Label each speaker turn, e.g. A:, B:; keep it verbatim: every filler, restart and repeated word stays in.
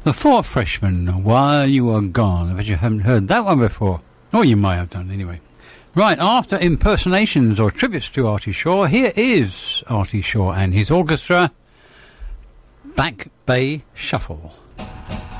A: The Four Freshmen, While You Are Gone. I bet you haven't heard that one before. Or you might have done, anyway. Right, after impersonations or tributes to Artie Shaw, here is Artie Shaw and his orchestra, Back Bay Shuffle.